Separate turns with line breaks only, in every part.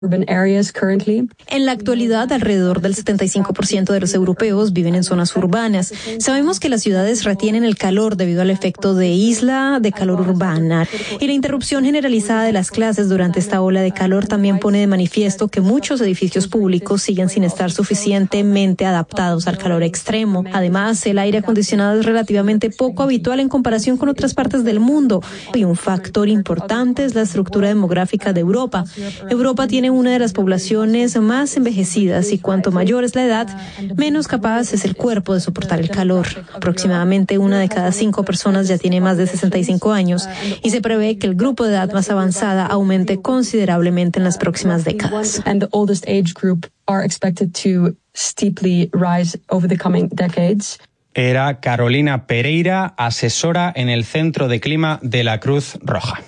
En la actualidad, alrededor del 75% de los europeos viven en zonas urbanas. Sabemos que las ciudades retienen el calor debido al efecto de isla de calor urbana. Y la interrupción generalizada de las clases durante esta ola de calor también pone de manifiesto que muchos edificios públicos siguen sin estar suficientemente adaptados al calor extremo. Además, el aire acondicionado es relativamente poco habitual en comparación con otras partes del mundo. Y un factor importante es la estructura demográfica de Europa. Europa tiene una de las poblaciones más envejecidas y cuanto mayor es la edad, menos capaz es el cuerpo de soportar el calor. Aproximadamente 1 de cada 5 personas ya tiene más de 65 años y se prevé que el grupo de edad más avanzada aumente considerablemente en las próximas décadas.
Era Carolina Pereira, asesora en el Centro de Clima de la Cruz Roja.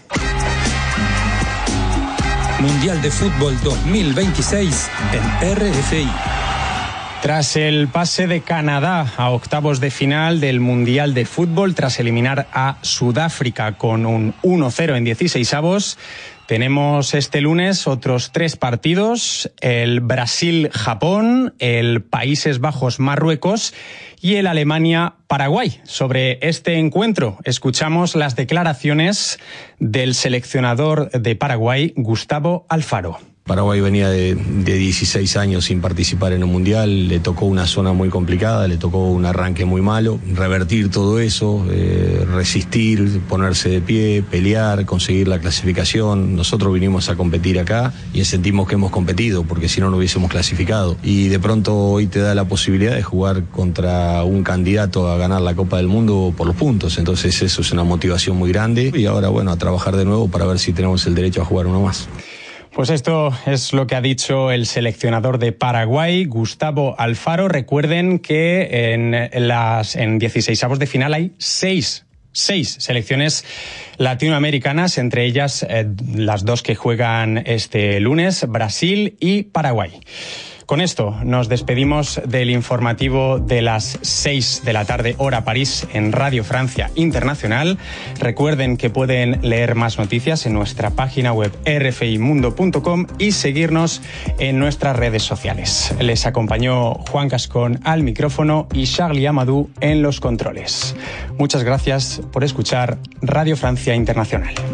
Mundial de Fútbol 2026 en RFI.
Tras el pase de Canadá a octavos de final del Mundial de Fútbol, tras eliminar a Sudáfrica con un 1-0 en 16avos, tenemos este lunes otros 3 partidos: el Brasil-Japón, el Países Bajos-Marruecos y el Alemania-Paraguay. Sobre este encuentro escuchamos las declaraciones del seleccionador de Paraguay, Gustavo Alfaro.
Paraguay venía de 16 años sin participar en un mundial, le tocó una zona muy complicada, le tocó un arranque muy malo, revertir todo eso, resistir, ponerse de pie, pelear, conseguir la clasificación. Nosotros vinimos a competir acá y sentimos que hemos competido, porque si no, no hubiésemos clasificado. Y de pronto hoy te da la posibilidad de jugar contra un candidato a ganar la Copa del Mundo por los puntos, entonces eso es una motivación muy grande y ahora bueno, a trabajar de nuevo para ver si tenemos el derecho a jugar uno más.
Pues esto es lo que ha dicho el seleccionador de Paraguay, Gustavo Alfaro. Recuerden que en 16avos de final hay 6 selecciones latinoamericanas, entre ellas las 2 que juegan este lunes, Brasil y Paraguay. Con esto nos despedimos del informativo de las 6 de la tarde, hora París, en Radio Francia Internacional. Recuerden que pueden leer más noticias en nuestra página web rfimundo.com y seguirnos en nuestras redes sociales. Les acompañó Juan Cascón al micrófono y Charlie Amadou en los controles. Muchas gracias por escuchar Radio Francia Internacional.